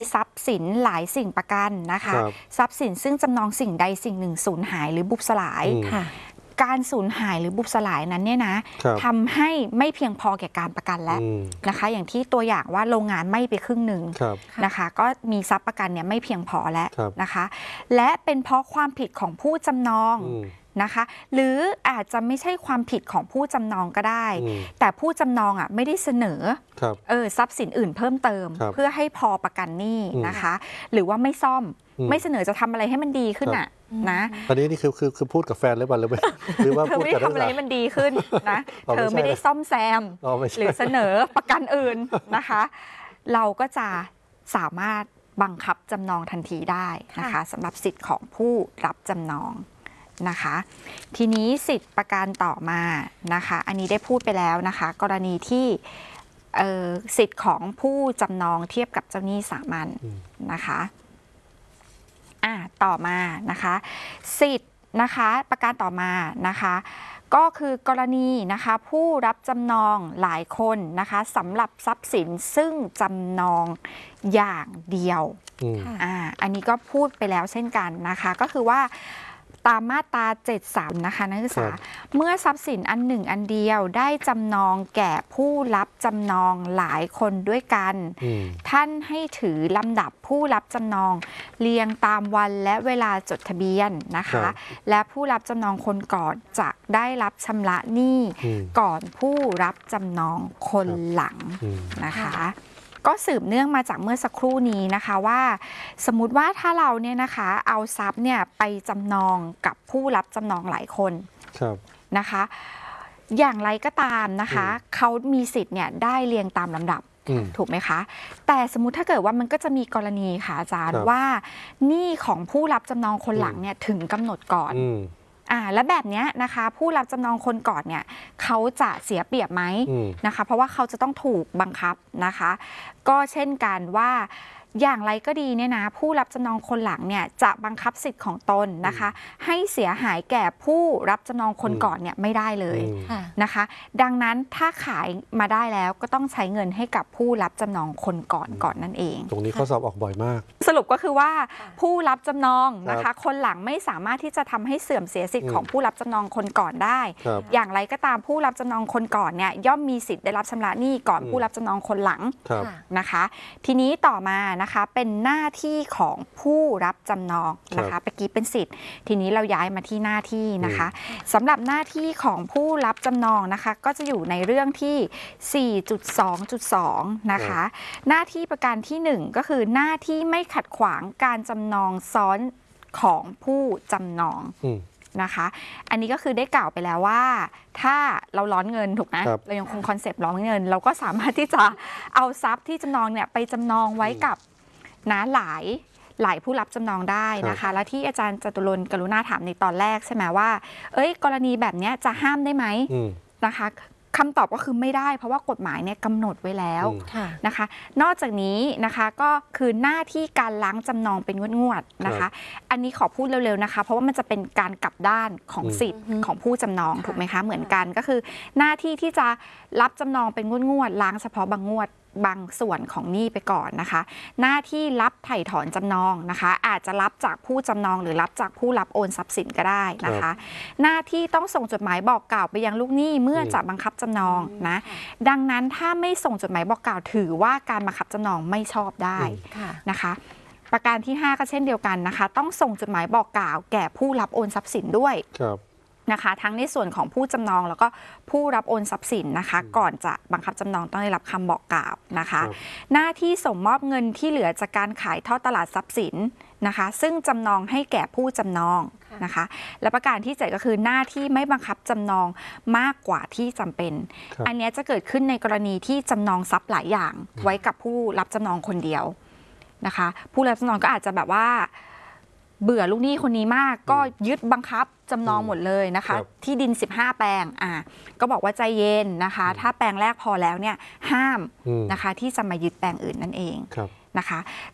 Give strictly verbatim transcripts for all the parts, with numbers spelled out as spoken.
ทรัพย์สินหลายสิ่งประกันนะคะทรัพย์สินซึ่งจำนองสิ่งใดสิ่งหนึ่งสูญหายหรือบุบสลายการสูญหายหรือบุบสลายนั้นเนี่ยนะทำให้ไม่เพียงพอแก่การประกันแล้วนะคะอย่างที่ตัวอย่างว่าโรงงานไหม้ไปครึ่งหนึ่งนะคะก็มีทรัพย์ประกันเนี่ยไม่เพียงพอแล้วนะคะและเป็นเพราะความผิดของผู้จำนองนะคะหรืออาจจะไม่ใช่ความผิดของผู้จำนองก็ได้แต่ผู้จำนองอ่ะไม่ได้เสนอเออทรัพย์สินอื่นเพิ่มเติมเพื่อให้พอประกันหนี้นะคะหรือว่าไม่ซ่อมไม่เสนอจะทำอะไรให้มันดีขึ้นอ่ะนะอันนี้นี่คือคือคือพูดกับแฟนหรือเปล่าหรือหรือว่าพูดกับเธอไม่ได้ทำอะไรให้มันดีขึ้นนะเธอไม่ได้ซ่อมแซมหรือเสนอประกันอื่นนะคะเราก็จะสามารถบังคับจำนองทันทีได้นะคะสำหรับสิทธิ์ของผู้รับจำนองนะคะทีนี้สิทธิ์ประกันต่อมานะคะอันนี้ได้พูดไปแล้วนะคะกรณีที่สิทธิ์ของผู้จำนองเทียบกับเจ้าหนี้สามัญนะคะอ่าต่อมานะคะสิทธิ์นะคะประการต่อมานะคะก็คือกรณีนะคะผู้รับจำนองหลายคนนะคะสำหรับทรัพย์สินซึ่งจำนองอย่างเดียวอ่าอันนี้ก็พูดไปแล้วเช่นกันนะคะก็คือว่าตามมาตราเจ็ดสิบสามนะคะนักศึกษาเมื่อทรัพย์สินอันหนึ่งอันเดียวได้จำนองแก่ผู้รับจำนองหลายคนด้วยกันท่านให้ถือลำดับผู้รับจำนองเรียงตามวันและเวลาจดทะเบียนนะคะและผู้รับจำนองคนก่อนจะได้รับชำระหนี้ก่อนผู้รับจำนองคนหลังนะคะก็สืบเนื่องมาจากเมื่อสักครู่นี้นะคะว่าสมมุติว่าถ้าเราเนี่ยนะคะเอาทรัพย์เนี่ยไปจำนองกับผู้รับจำนองหลายคนนะคะอย่างไรก็ตามนะคะเขามีสิทธิ์เนี่ยได้เรียงตามลำดับถูกไหมคะแต่สมมุติถ้าเกิดว่ามันก็จะมีกรณีค่ะอาจารย์ว่าหนี้ของผู้รับจำนองคนหลังเนี่ยถึงกำหนดก่อนอ่าและแบบนี้นะคะผู้รับจำนองคนก่อนเนี่ยเขาจะเสียเปรียบไหมนะคะเพราะว่าเขาจะต้องถูกบังคับนะคะก็เช่นกันว่าอย่างไรก็ดีเนี่ยนะผู้รับจำนองคนหลังเนี่ยจะบังคับสิทธิ์ของตนนะคะให้เสียหายแก่ผู้รับจำนองคนก่อนเนี่ยไม่ได้เลยนะคะดังนั้นถ้าขายมาได้แล้วก็ต้องใช้เงินให้กับผู้รับจำนองคนก่อนก่อนนั่นเองตรงนี้ข้อสอบออกบ่อยมากสรุปก็คือว่าผู้รับจำนองนะคะคนหลังไม่สามารถที่จะทำให้เสื่อมเสียสิทธิ์ของผู้รับจำนองคนก่อนได้อย่างไรก็ตามผู้รับจำนองคนก่อนเนี่ยย่อมมีสิทธิ์ได้รับชำระหนี้ก่อนผู้รับจำนองคนหลังนะคะทีนี้ต่อมานะคะเป็นหน้าที่ของผู้รับจำนองนะคะเมื่อกี้เป็นสิทธิ์ทีนี้เราย้ายมาที่หน้าที่นะคะสำหรับหน้าที่ของผู้รับจำนองนะคะก็จะอยู่ในเรื่องที่ สี่จุดสองจุดสอง นะคะหน้าที่ประการที่หนึ่งก็คือหน้าที่ไม่ขัดขวางการจำนองซ้อนของผู้จำนองนะคะอันนี้ก็คือได้กล่าวไปแล้วว่าถ้าเราร้อนเงินถูกไหมเรายังคงคอนเซปต์ร้อนเงินเราก็สามารถที่จะเอาทรัพย์ที่จำนองเนี่ยไปจำนองไว้กับนะหลายหลายผู้รับจำนองได้นะคะและที่อาจารย์จตุรนต์กรุณาถามในตอนแรกใช่ไหมว่าเอ้ยกรณีแบบนี้จะห้ามได้ไหมนะคะคำตอบก็คือไม่ได้เพราะว่ากฎหมายเนี่ยกำหนดไว้แล้วนะคะนอกจากนี้นะคะก็คือหน้าที่การล้างจำนองเป็นงวดๆนะคะอันนี้ขอพูดเร็วๆนะคะเพราะว่ามันจะเป็นการกลับด้านของสิทธิ์ของผู้จำนองถูกไหมคะเหมือนกันก็คือหน้าที่ที่จะรับจำนองเป็นงวดๆล้างเฉพาะบางงวดบางส่วนของหนี้ไปก่อนนะคะหน้าที่รับไถ่ถอนจำนองนะคะอาจจะรับจากผู้จำนองหรือรับจากผู้รับโอนทรัพย์สินก็ได้นะคะหน้าที่ต้องส่งจดหมายบอกกล่าวไปยังลูกหนี้เมื่อจะบังคับจำนองนะดังนั้นถ้าไม่ส่งจดหมายบอกกล่าวถือว่าการบังคับจำนองไม่ชอบได้นะคะประการที่ห้าก็เช่นเดียวกันนะคะต้องส่งจดหมายบอกกล่าวแก่ผู้รับโอนทรัพย์สินด้วยนะคะทั้งในส่วนของผู้จำนองแล้วก็ผู้รับโอนทรัพย์สินนะคะก่อนจะบังคับจำนองต้องได้รับคำบอกกล่าวนะคะหน้าที่ส่งมอบเงินที่เหลือจากการขายทอดตลาดทรัพย์สินนะคะซึ่งจำนองให้แก่ผู้จำนองนะคะและประการที่เจ็ดก็คือหน้าที่ไม่บังคับจำนองมากกว่าที่จำเป็นอันนี้จะเกิดขึ้นในกรณีที่จำนองทรัพย์หลายอย่างไว้กับผู้รับจำนองคนเดียวนะคะผู้รับจำนองก็อาจจะแบบว่าเบื่อลูกหนี้คนนี้มากก็ยึดบังคับจำนองหมดเลยนะคะที่ดินสิบห้าแปลงอ่ะก็บอกว่าใจเย็นนะคะถ้าแปลงแรกพอแล้วเนี่ยห้ามนะคะที่จะมายึดแปลงอื่นนั่นเองนะคะ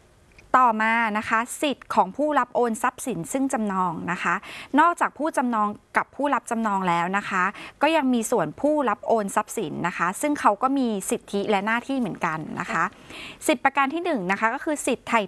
ต่อมานะคะสิทธิ์ของผู้รับโอนทรัพย์สินซึ่งจำนองนะคะนอกจากผู้จำนองกับผู้รับจำนองแล้วนะคะก็ยังมีส่วนผู้รับโอนทรัพย์สินนะคะซึ่งเขาก็มีสิทธิและหน้าที่เหมือนกันนะคะสิทธิประการที่หนึ่งนะคะก็คือสิทธิ์ไถ่